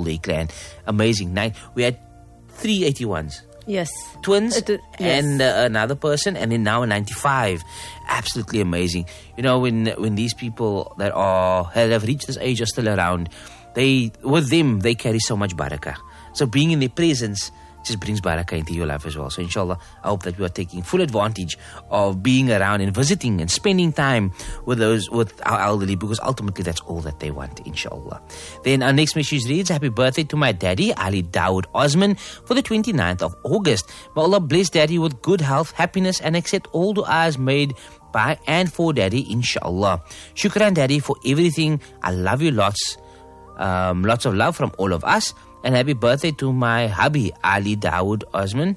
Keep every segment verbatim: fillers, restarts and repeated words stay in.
day clan. Amazing. Nine. We had three eighty-ones. Yes. Twins Uh, t- yes. and uh, another person, and then now a ninety-five. Absolutely amazing. You know, when when these people that are that have reached this age are still around, they with them they carry so much barakah. So being in their presence just brings barakah into your life as well. So inshallah, I hope that we are taking full advantage of being around and visiting and spending time with those, with our elderly, because ultimately that's all that they want, inshallah. Then our next message reads, happy birthday to my daddy, Ali Dawood Osman, for the twenty-ninth of August. May Allah bless daddy with good health, happiness, and accept all du'as made by and for daddy, inshallah. Shukran daddy for everything. I love you lots. Um, lots of love from all of us. And happy birthday to my hubby, Ali Dawood Osman.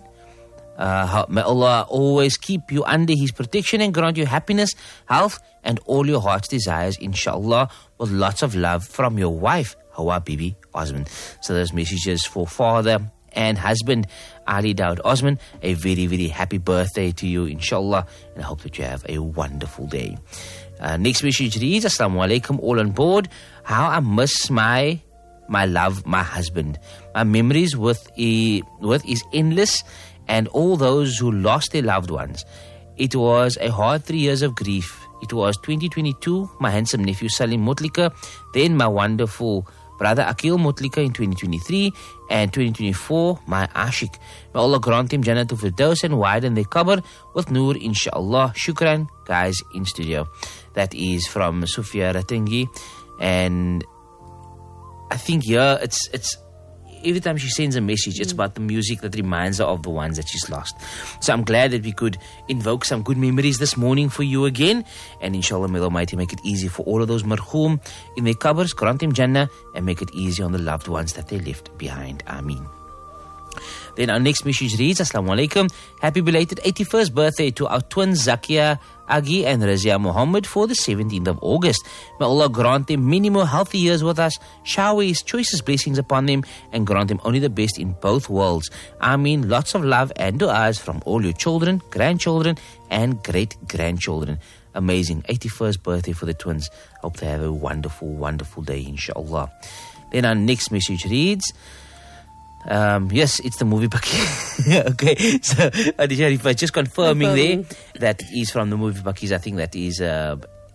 Uh, may Allah always keep you under His protection and grant you happiness, health, and all your heart's desires, inshallah, with lots of love from your wife, Hawa Bibi Osman. So those messages for father and husband, Ali Dawood Osman. A very, very happy birthday to you, inshallah, and I hope that you have a wonderful day. Uh, next message reads, Assalamu alaikum, all on board. How I miss my... my love, my husband. My memories with e, with is endless, and all those who lost their loved ones. It was a hard three years of grief. It was twenty twenty-two, my handsome nephew Salim Mutlika, then my wonderful brother Akil Mutlika in twenty twenty-three, and twenty twenty-four, my Ashik. May Allah grant him Jannatul Firdaus and widen their qabr with Noor, inshallah. Shukran, guys in studio. That is from Sufia Ratingi, and I think yeah, it's it's every time she sends a message, it's about the music that reminds her of the ones that she's lost. So I'm glad that we could invoke some good memories this morning for you again. And inshallah, may the Almighty make it easy for all of those marhum in their qabrs, grant them Jannah, and make it easy on the loved ones that they left behind. Ameen. Then our next message reads, Assalamu alaikum. Happy belated eighty-first birthday to our twins Zakia Agi and Razia Muhammad for the seventeenth of August. May Allah grant them many more healthy years with us, shower His choicest blessings upon them, and grant them only the best in both worlds. Ameen. Lots of love and du'as from all your children, grandchildren, and great-grandchildren. Amazing. eighty-first birthday for the twins. Hope they have a wonderful, wonderful day, inshallah. Then our next message reads, Um, yes, it's the movie Bakki. Okay, so Adisha Rifa just confirming there that is from the movie Bakis. I think that is uh,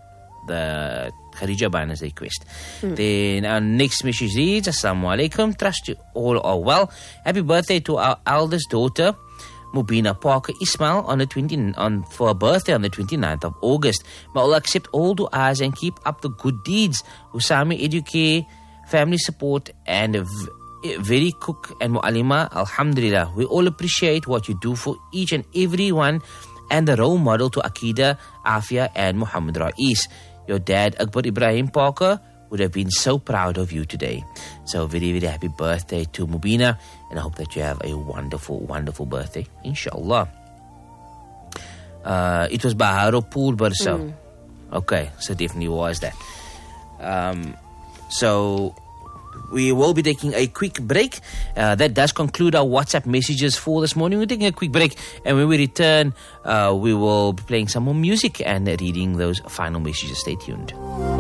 the Khadija Bana's request. Mm. Then our next message reads, Assalamu alaikum. Trust you all are well. Happy birthday to our eldest daughter, Mubina Parker Ismail, on the twenty on for her birthday on the twenty-ninth of August. May Allah accept all du'as and keep up the good deeds. Usami Educare, family support, and a v- very cook and mu'alima, alhamdulillah. We all appreciate what you do for each and every one, and the role model to Akida, Afia, and Muhammad Rais. Your dad, Akbar Ibrahim Parker, would have been so proud of you today. So very, very happy birthday to Mubina, and I hope that you have a wonderful, wonderful birthday, inshallah. Uh, it was Baharo Pool Barso. Mm. Okay, so definitely was that. Um, so... We will be taking a quick break. Uh, that does conclude our WhatsApp messages for this morning. We're taking a quick break, and when we return, uh, we will be playing some more music and reading those final messages. Stay tuned.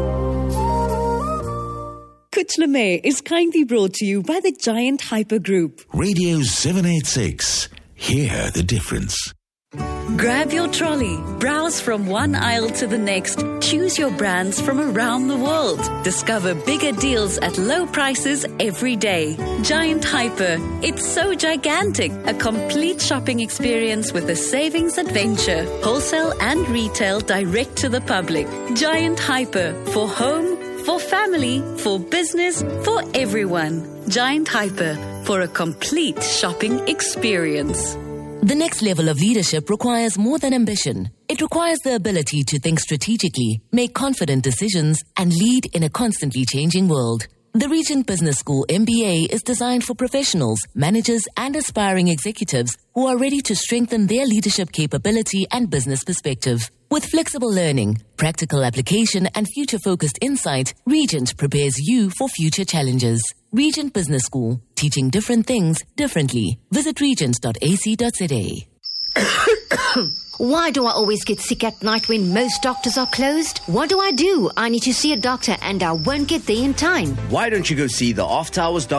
Kuch Lame is kindly brought to you by the Giant Hyper Group. Radio seven eighty-six. Hear the difference. Grab your trolley, browse from one aisle to the next, choose your brands from around the world. Discover bigger deals at low prices every day. Giant Hyper, it's so gigantic. A complete shopping experience with a savings adventure. Wholesale and retail direct to the public. Giant Hyper, for home, for family, for business, for everyone. Giant Hyper, for a complete shopping experience. The next level of leadership requires more than ambition. It requires the ability to think strategically, make confident decisions, and lead in a constantly changing world. The Regent Business School M B A is designed for professionals, managers, and aspiring executives who are ready to strengthen their leadership capability and business perspective. With flexible learning, practical application, and future-focused insight, Regent prepares you for future challenges. Regent Business School, teaching different things differently. Visit regent dot a c dot z a. Why do I always get sick at night when most doctors are closed? What do I do? I need to see a doctor and I won't get there in time. Why don't you go see the Off Towers doctor?